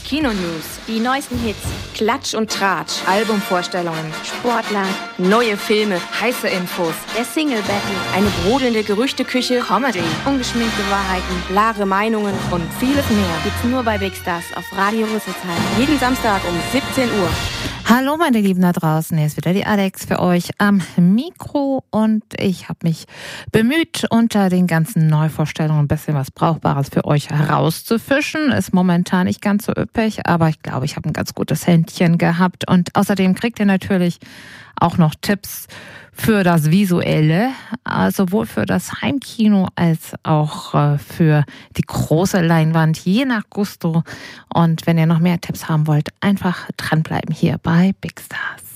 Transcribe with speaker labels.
Speaker 1: Kino-News,
Speaker 2: die neuesten Hits,
Speaker 1: Klatsch und Tratsch, Albumvorstellungen,
Speaker 2: Sportler,
Speaker 1: neue Filme, heiße Infos,
Speaker 2: der Single-Battle,
Speaker 1: eine brodelnde Gerüchteküche, Comedy,
Speaker 2: ungeschminkte Wahrheiten,
Speaker 1: klare Meinungen und vieles mehr.
Speaker 2: Gibt's nur bei Big Stars auf Radio Rüsselsheim.
Speaker 1: Jeden Samstag um 17 Uhr.
Speaker 3: Hallo meine Lieben da draußen, hier ist wieder die Alex für euch am Mikro und ich habe mich bemüht, unter den ganzen Neuvorstellungen ein bisschen was Brauchbares für euch herauszufischen. Ist momentan nicht ganz so üppig, aber ich glaube, ich habe ein ganz gutes Händchen gehabt und außerdem kriegt ihr natürlich auch noch Tipps für das Visuelle, sowohl für das Heimkino als auch für die große Leinwand, je nach Gusto. Und wenn ihr noch mehr Tipps haben wollt, einfach dranbleiben hier bei Big Stars.